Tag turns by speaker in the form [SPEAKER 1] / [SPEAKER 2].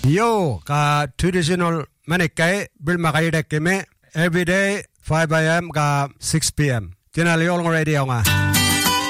[SPEAKER 1] Yo ka traditional manikai bil makai dek keme every day 5 a.m. ka 6 p.m. Kena liol radio nga.